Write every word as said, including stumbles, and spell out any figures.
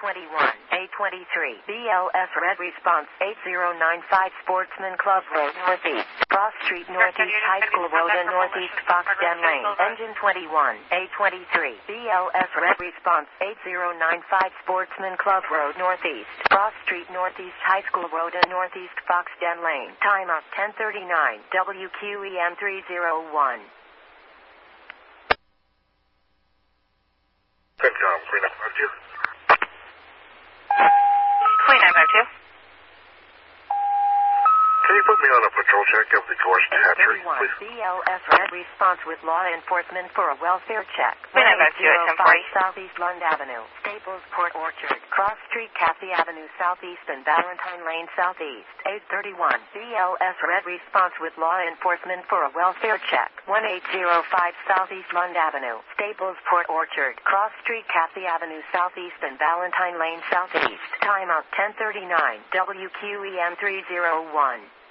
twenty-one, A twenty-three, B L S Red Response eight zero nine five Sportsman Club Road Northeast, Cross Street Northeast High School Road and Northeast Foxden Lane. Engine twenty-one, A twenty-three, B L S Red Response eight zero nine five Sportsman Club Road Northeast, Cross Street Northeast High School Road and Northeast Foxden Lane. Time up ten thirty-nine, W Q E M three oh one. CENTCOM, three nine five two. three nine five two. Can you put me on a patrol check of the Gorse Hatchery, thirty-one, please? B L S Red Response with law enforcement for a welfare check. three nine five two, it's five Southeast Lund Avenue, Staples, Port Orchard, Cross Street, Cathy Avenue Southeast and Valentine Lane Southeast. eight thirty-one, B L S Red Response with law enforcement for a welfare check. one eight zero five Southeast Lund Avenue, Staples, Port Orchard, Cross Street, Cathy Avenue Southeast and Valentine Lane Southeast. Time out ten thirty-nine, W Q E M three oh one.